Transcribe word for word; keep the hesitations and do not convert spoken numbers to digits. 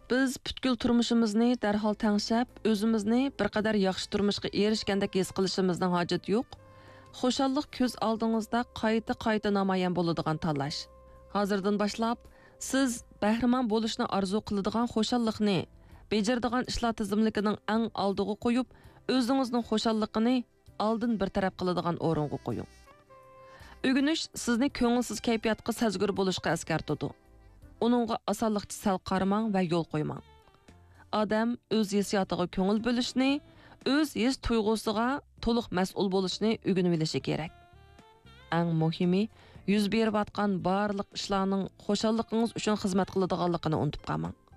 Biz butkul turmushimizni darhol tangshab, o'zimizni bir qadar yaxshi turmushga erishgandek his qilishimizning hojati yo'q. Xo'shallik ko'z oldingizda qayta-qayta namoyon bo'ladigan tanlash. Hozirdan boshlab siz bahramon bo'lishni orzu qiladigan xo'shallikni, bejaradigan ishlar tizimligining eng oldiga qo'yib, o'zingizning xo'shalligini oldin bir taraf qiladigan o'ringa qo'ying. O'g'inish sizni ko'ngilsiz kayfiyatga sazgur bo'lishga askartadi. Onunğa asallıqçı sal qarmang va yo'l qo'ymang. Odam o'z hissiyotiga ko'ngil bo'lishni, o'z his tuyg'usiga to'liq mas'ul bo'lishni o'rganib olishi kerak. Eng muhimi, yuz berayotgan barliq ishlarning xo'shalligingiz uchun xizmat qiladiganligini unutib qolmang.